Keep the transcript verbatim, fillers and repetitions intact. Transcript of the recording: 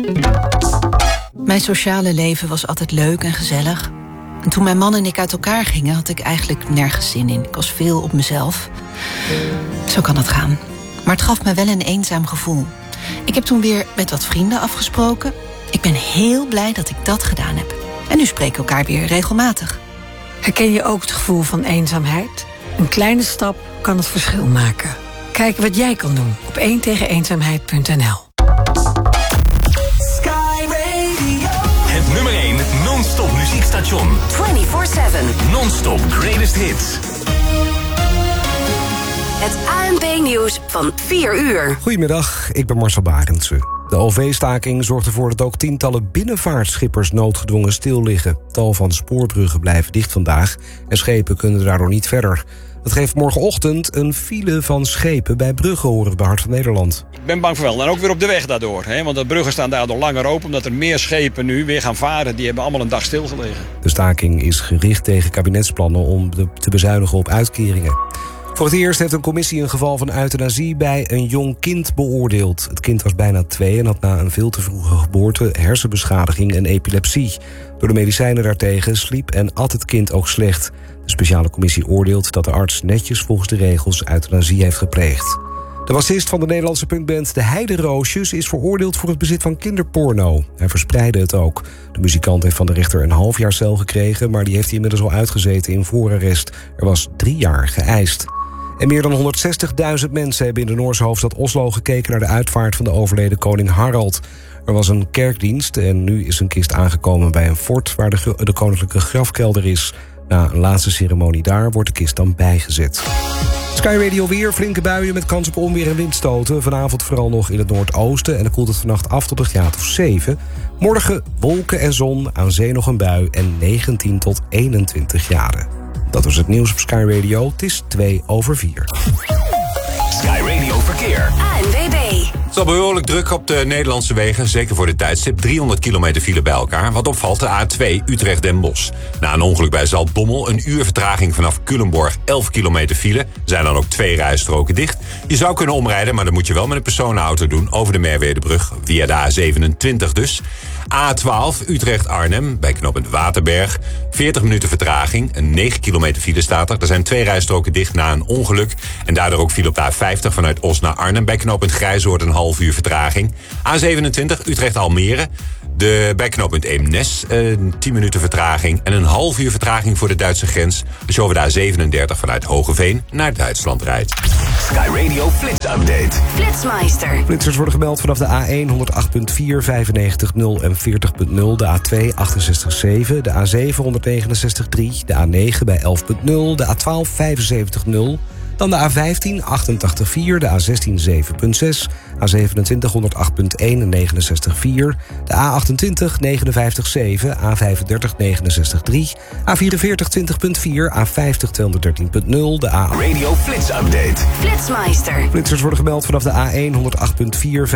Mijn sociale leven was altijd leuk en gezellig. En toen mijn man en ik uit elkaar gingen, had ik eigenlijk nergens zin in. Ik was veel op mezelf. Zo kan het gaan. Maar het gaf me wel een eenzaam gevoel. Ik heb toen weer met wat vrienden afgesproken. Ik ben heel blij dat ik dat gedaan heb. En nu spreken we elkaar weer regelmatig. Herken je ook het gevoel van eenzaamheid? Een kleine stap kan het verschil maken. Kijk wat jij kan doen op één tegen eenzaamheid punt n l. Het nummer één non-stop muziekstation. vierentwintig zeven. Non-stop greatest hits. Het A N P-nieuws van vier uur. Goedemiddag, ik ben Marcel Barendse. De O V-staking zorgt ervoor dat ook tientallen binnenvaartschippers noodgedwongen stil liggen. Tal van spoorbruggen blijven dicht vandaag en schepen kunnen daardoor niet verder. Dat geeft morgenochtend een file van schepen bij bruggen, horen we bij Hart van Nederland. Ik ben bang voor wel. En ook weer op de weg daardoor. Hè? Want de bruggen staan daardoor langer open, omdat er meer schepen nu weer gaan varen. Die hebben allemaal een dag stilgelegen. De staking is gericht tegen kabinetsplannen om de, te bezuinigen op uitkeringen. Voor het eerst heeft een commissie een geval van euthanasie bij een jong kind beoordeeld. Het kind was bijna twee en had na een veel te vroege geboorte hersenbeschadiging en epilepsie. Door de medicijnen daartegen sliep en at het kind ook slecht. De speciale commissie oordeelt dat de arts netjes volgens de regels euthanasie heeft gepleegd. De bassist van de Nederlandse punkband De Heideroosjes is veroordeeld voor het bezit van kinderporno. Hij verspreidde het ook. De muzikant heeft van de rechter een half jaar cel gekregen, maar die heeft hij inmiddels al uitgezeten in voorarrest. Er was drie jaar geëist. En meer dan honderdzestigduizend mensen hebben in de Noorse hoofdstad Oslo gekeken naar de uitvaart van de overleden koning Harald. Er was een kerkdienst en nu is een kist aangekomen bij een fort waar de, de koninklijke grafkelder is. Na een laatste ceremonie daar wordt de kist dan bijgezet. Sky Radio weer, flinke buien met kans op onweer en windstoten. Vanavond vooral nog in het noordoosten en dan koelt het vannacht af tot een graad of zeven. Morgen wolken en zon, aan zee nog een bui en negentien tot eenentwintig graden. Dat was het nieuws op Sky Radio. Het is twee over vier. Sky Radio Verkeer. A N W B. Het is al behoorlijk druk op de Nederlandse wegen, zeker voor de tijdstip. driehonderd kilometer file bij elkaar. Wat opvalt, de A twee Utrecht-Den Bosch. Na een ongeluk bij Zaltbommel, een uur vertraging vanaf Culemborg, elf kilometer file. Er zijn dan ook twee rijstroken dicht. Je zou kunnen omrijden, maar dat moet je wel met een personenauto doen over de Merwedebrug, via de A zevenentwintig dus. A twaalf Utrecht-Arnhem, bij knooppunt Waterberg. veertig minuten vertraging, een negen kilometer file staat er. Er zijn twee rijstroken dicht na een ongeluk. En daardoor ook file op de A vijftig vanuit Os naar Arnhem. Bij knooppunt Grijzoord een half uur vertraging. A zevenentwintig Utrecht-Almere. De, bij knooppunt Eemnes een tien minuten vertraging. En een half uur vertraging voor de Duitse grens. Als je over de A zevenendertig vanuit Hogeveen naar Duitsland rijdt. Sky Radio Flits Update. Flitsmeister. Flitsers worden gebeld vanaf de A één honderd acht komma vier, vijfennegentig nul en veertig komma nul. De A twee achtenzestig komma zeven. De A zeven honderdnegenenzestig komma drie. De A negen bij elf komma nul. De A twaalf vijfenzeventig komma nul. Dan de A vijftien achtentachtig komma vier, de A zestien zeven komma zes, A zevenentwintig honderd acht komma één en negenenzestig komma vier, de A achtentwintig negenenvijftig komma zeven, A vijfendertig negenenzestig komma drie, A vierenveertig twintig komma vier, A vijftig tweehonderddertien komma nul, de A Radio Flits Update. Flitsmeister. Flitsers worden gebeld vanaf de A één honderd acht komma vier,